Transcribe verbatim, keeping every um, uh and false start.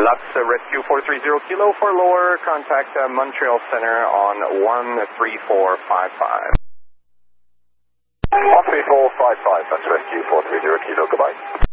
That's uh, Rescue four three zero Kilo for lower. Contact uh, Montreal Center on one three four five five. one three four five five, that's Rescue four three zero Kilo, goodbye.